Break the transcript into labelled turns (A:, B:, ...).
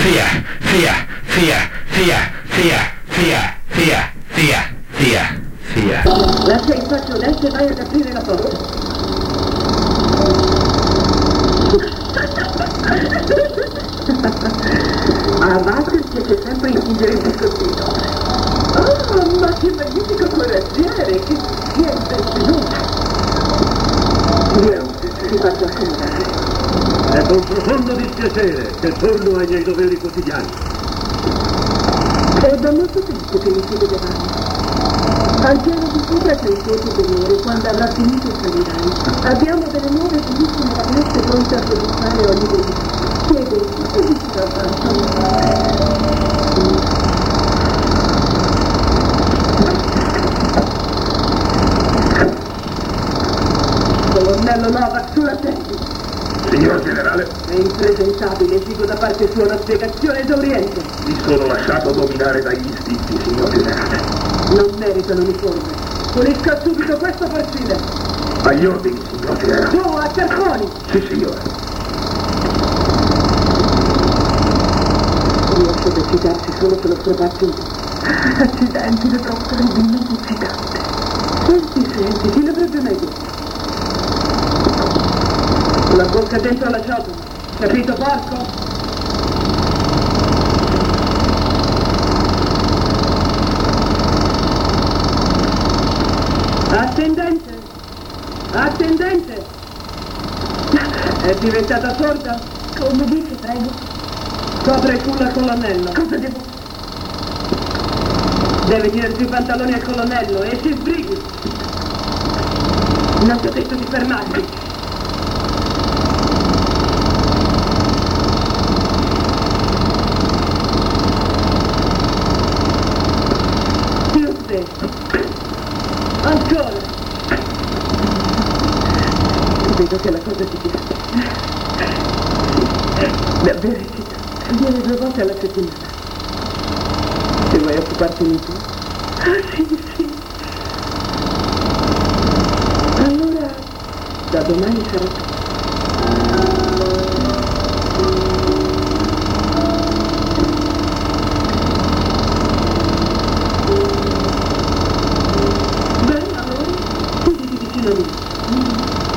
A: Lascia il faccio adesso e vai ad aprire la porta. A Walter piace sempre infliggere il biscottino. Oh, ma che magnifico corazziere! Chi è il benvenuto? Io ti faccio accomodare.
B: È con profondo dispiacere che torno ai miei doveri quotidiani.
A: È da molto tempo che mi chiede davanti. Al piano di fuga c'è il tuo superiore, quando avrà finito salirai. Abbiamo delle nuove bellissime ragazze pronte a soddisfare ogni desiderio. Chiedeli, e dici da Colonnello Novak, sulla sedia.
B: Signor generale,
A: È impresentabile, esigo da parte sua una spiegazione esauriente.
B: mi sono lasciato dominare dagli istinti, signor generale.
A: Non merita l'uniforme. Pulisca subito questo fucile.
B: Agli ordini, signor generale.
A: Su, a carponi!
B: Sì, signore.
A: Riesce ad eccitarsi solo se lo stropaccio. Accidenti, lo trovo terribilmente eccitante. Senti, chi l'avrebbe mai detto? La bocca dentro la ciotola. Capito, porco? Attendente! Attendente! È diventata sorda? Come dice, prego? Copre il culo al colonnello. Cosa devo? Deve tirarsi i pantaloni al colonnello e si sbrighi. Non ti ho detto di fermarti. Più stesso. Ancora. Vedo che la cosa ti piace. Davvero eccitante. Viene 2 volte alla settimana. Se vuoi occupartene tu? Sì. Allora, da domani sarà tu.